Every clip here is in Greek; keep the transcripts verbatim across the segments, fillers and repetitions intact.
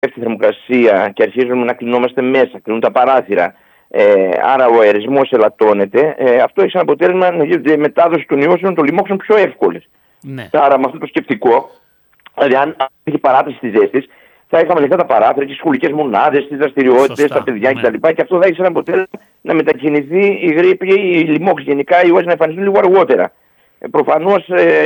πέφτει η θερμοκρασία και αρχίζουμε να κλεινόμαστε μέσα, κλείνουν τα παράθυρα, ε, άρα ο αερισμός ελαττώνεται, ε, αυτό έχει σαν αποτέλεσμα να γίνεται η μετάδοση των ιώσεων των λοιμόξεων πιο εύκολη. Ναι. Άρα με αυτό το σκεπτικό, δηλαδή αν έχει παράταση τη ζέστη, θα είχαμε ανοιχτά τα παράθυρα και στι σχολικές μονάδες, στις δραστηριότητες, στα παιδιά ναι. κτλ. Και αυτό θα έχει σαν αποτέλεσμα να μετακινηθεί η γρίπη, η λοιμόξη γενικά, οι ιώσεις να εμφανιστούν λίγο αργότερα. Ε, προφανώς ε,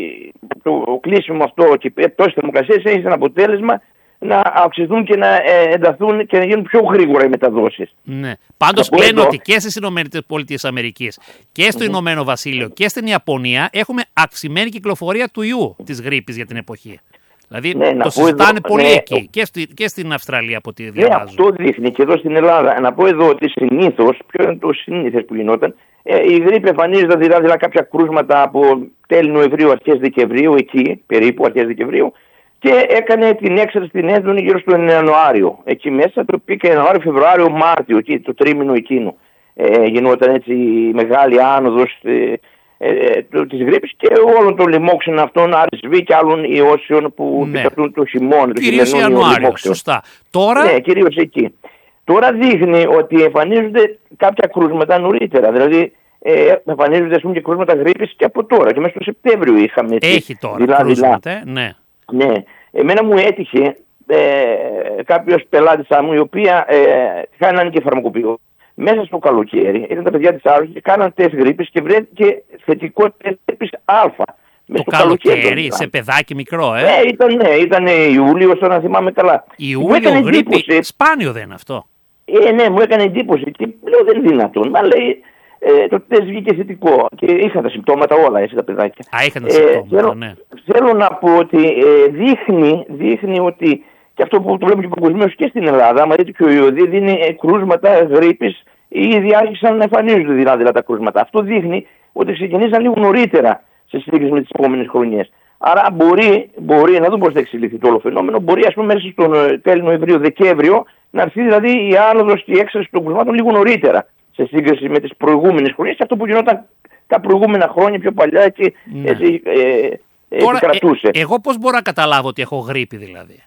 το κλείσιμο αυτό και τόσες θερμοκρασίες έχει σαν αποτέλεσμα να αυξηθούν και να ε, ενταθούν και να γίνουν πιο γρήγορα οι μεταδόσεις. Ναι. Πάντως από λένε εδώ... ότι και στις ΗΠΑ και στο mm-hmm. Ηνωμένο Βασίλειο και στην Ιαπωνία έχουμε αυξημένη κυκλοφορία του ιού της γρίπης για την εποχή. Δηλαδή ναι, το συζητάνε εδώ, πολύ ναι, εκεί και, στη, και στην Αυστραλία από ό,τι διαβάζω. Ναι, αυτό δείχνει και εδώ στην Ελλάδα. Να πω εδώ ότι συνήθως, ποιο είναι το συνήθες που γινόταν, ε, η γρίπη εμφανίζονταν δηλαδή, δηλαδή κάποια κρούσματα από τέλη Νοεμβρίου, αρχές Δεκεμβρίου, εκεί περίπου αρχές Δεκεμβρίου, και έκανε την έξαρση στην έντονη γύρω στον Ιανουάριο. Εκεί μέσα το πήγε Ιανουάριο, Φεβρουάριο, Μάρτιο, εκεί, το τρίμηνο εκείνο. Ε, γινόταν έτσι μεγάλη άνοδος ε, ε, της γρίπης και όλων των λοιμόξεων αυτών, αρ ες βι και άλλων ιώσεων που ναι. επικρατούν το χειμώνα. Κυρίως Ιανουάριο, σωστά. Τώρα... Ναι, κυρίως εκεί. Τώρα δείχνει ότι εμφανίζονται κάποια κρούσματα νωρίτερα. Δηλαδή ε, εμφανίζονται πούμε, και κρούσματα γρίπης και από τώρα. Και μέσα στο Σεπτέμβριο είχαμε. Έχει τώρα δειλά, κρούσματα, δειλά. ναι. Ναι. Εμένα μου έτυχε ε, κάποιος πελάτης μου, η οποία ε, χάνανε και φαρμακοποιό. Μέσα στο καλοκαίρι ήταν τα παιδιά της άρρωσης και κάναν τεστ γρίπης και βρέθηκε θετικό τεστ γρίπης Α. Το καλοκαίρι, καλοκαίρι σε παιδάκι μικρό, ε. Ναι, ήταν, ναι, ήταν Ιούλιος, να θυμάμαι καλά. Ιούλιο γρίπη, εντύπωση... σπάνιο δεν είναι αυτό. Ε, ναι, μου έκανε εντύπωση και λέω δεν είναι δυνατόν. Μα λέει ε, το τεστ βγήκε θετικό και είχαν τα συμπτώματα όλα έτσι τα παιδάκια. Α, είχαν τα συμπτώματα, ε, θέλω, ναι. Θέλω να πω ότι ε, δείχνει, δείχνει ότι και αυτό που το βλέπουμε και παγκοσμίως και στην Ελλάδα, άμα δείτε και ο Ιωδή δίνει κρούσματα γρίπης, ήδη άρχισαν να εμφανίζονται δηλαδή τα κρούσματα. Αυτό δείχνει ότι ξεκινήσαν λίγο νωρίτερα σε σύγκριση με τις επόμενες χρονιές. Άρα μπορεί, μπορεί να δούμε πώς θα εξελιχθεί το όλο φαινόμενο, μπορεί ας πούμε μέσα στον τέλη Νοεμβρίου-Δεκέμβριο να έρθει δηλαδή η άνοδος και η έξαρση των κρούσματων λίγο νωρίτερα σε σύγκριση με τις προηγούμενες χρονιές και αυτό που γινόταν τα προηγούμενα χρόνια πιο παλιά και ναι. έτσι ε, ε, Τώρα, επικρατούσε. Ε, εγώ πώς μπορώ να καταλάβω ότι έχω γρίπη δηλαδή?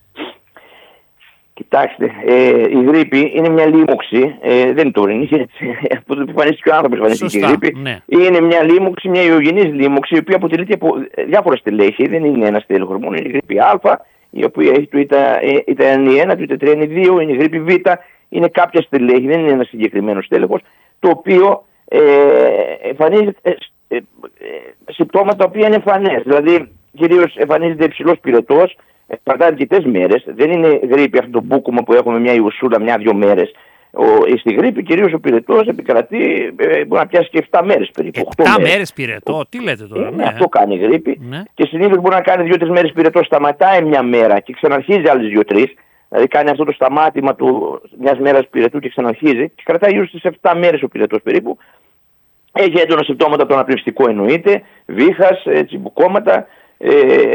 Κοιτάξτε, ε, η γρίπη είναι μια λίμωξη, ε, δεν είναι τωρινή, από το που εμφανίστηκε ο άνθρωπος εμφανίστηκε η γρίπη. Ναι. Είναι μια λίμωξη, μια ιογενής λίμωξη, η οποία αποτελείται από διάφορα στελέχη, δεν είναι ένα στέλεχος μόνο, είναι η γρίπη Α, η οποία έχει το ΙΤΑ ένα, το ΙΤΑ τρία δύο, είναι η γρίπη Β, είναι κάποια στελέχη, δεν είναι ένα συγκεκριμένο στέλεχος, το οποίο ε, εμφανίζει ε, ε, ε, συμπτώματα τα οποία είναι εμφανές, δηλαδή κυρίως εμφανίζεται υψηλός πυρετός. Κρατάει αρκετές μέρες, δεν είναι γρίπη αυτό το μπούκουμα που έχουμε μια ιουσούρα μια-δυο μέρες. Ο, στη γρίπη κυρίως ο πυρετός επικρατεί, ε, μπορεί να πιάσει και επτά μέρες περίπου. επτά μέρες πυρετό, τι λέτε τώρα. Ε, ναι. Αυτό κάνει η γρίπη. Ναι. Και συνήθως μπορεί να κάνει δύο-τρεις μέρες πυρετό, σταματάει μια μέρα και ξαναρχίζει άλλες δύο-τρεις. Δηλαδή κάνει αυτό το σταμάτημα του μιας μέρας πυρετού και ξαναρχίζει. Και κρατάει γύρω στις επτά μέρες ο πυρετός περίπου. Έχει έντονα συμπτώματα από το αναπνευστικό εννοείται, βήχας, έτσι, μπουκώματα. Ε,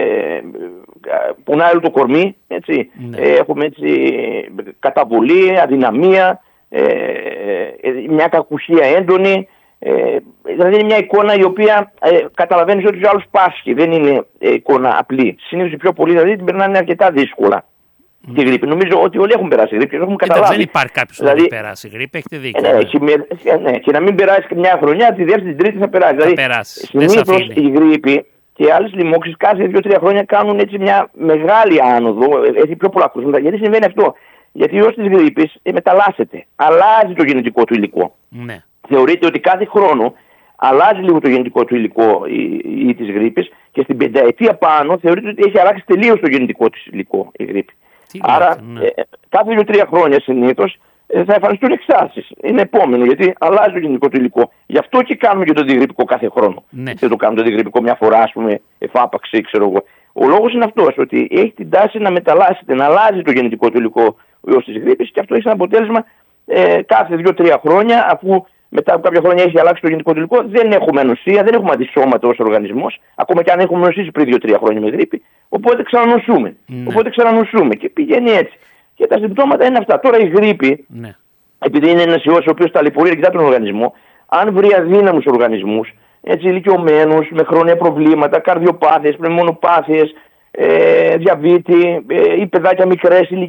πουνάει όλο το κορμί, έτσι. Ναι. Ε, έχουμε έτσι καταβολή, αδυναμία, ε, ε, μια κακουσία έντονη, ε, δηλαδή είναι μια εικόνα η οποία ε, καταλαβαίνεις ότι τους άλλους πάσχει, δεν είναι ε, εικόνα απλή. Συνήθως οι πιο πολλοί δηλαδή την περνάνε αρκετά δύσκολα. Mm. Τη γρίπη. Νομίζω ότι όλοι έχουν περάσει γρίπη και έχουν καταλάβει. Δεν υπάρχει κάποιος που δηλαδή, δεν έχει περάσει γρίπη, έχετε δίκιο. Ε, ναι, και, ναι, και να μην περάσει και μια χρονιά, τη δεύτερη, την τρίτη θα περάσει. Θα δηλαδή, συνήθως η γρίπη και άλλες λοιμώξεις κάθε δύο-τρία χρόνια κάνουν έτσι μια μεγάλη άνοδο, έχει πιο πολλά κρούσματα. Γιατί συμβαίνει αυτό? Γιατί ο ιός της γρίπης μεταλλάσσεται, αλλάζει το γενετικό του υλικό. Ναι. Θεωρείται ότι κάθε χρόνο αλλάζει λίγο το γενετικό του υλικό η, η, της γρίπης και στην πενταετία πάνω θεωρείται ότι έχει αλλάξει τελείως το γενετικό της υλικό η γρίπη. Τι Άρα λέτε, ναι. ε, κάθε δύο-τρία χρόνια συνήθως θα εμφανιστούν εξάρσεις. Είναι επόμενο γιατί αλλάζει το γενικό του υλικό. Γι' αυτό και κάνουμε και το αντιγρυπικό κάθε χρόνο. Ναι. Δεν το κάνουμε το αντιγρυπικό μια φορά, ας πούμε, εφάπαξη, ξέρω εγώ. Ο λόγος είναι αυτός, ότι έχει την τάση να μεταλλάσσεται, να αλλάζει το γενετικό του υλικό ο ιός της γρίπης και αυτό έχει σαν αποτέλεσμα ε, κάθε δύο-τρία χρόνια, αφού μετά από κάποια χρόνια έχει αλλάξει το γενετικό του υλικό, δεν έχουμε νοσία, δεν έχουμε αντισώματα ως οργανισμός, ακόμα και αν έχουμε νοσήσει πριν δύο-τρία χρόνια με γρίπη. Οπότε ξανανοσούμε. Ναι. Οπότε ξανανοσούμε και πηγαίνει έτσι. Και τα συμπτώματα είναι αυτά. Τώρα η γρίπη, ναι. επειδή είναι ένας ιός ο οποίος ταλαιπωρεί αρκετά τον οργανισμό, αν βρει αδύναμους οργανισμούς, έτσι ηλικιωμένους, με χρόνια προβλήματα, καρδιοπάθειες, πνευμονοπάθειες, ε, διαβήτη, ε, ή παιδάκια μικρές ηλικίες.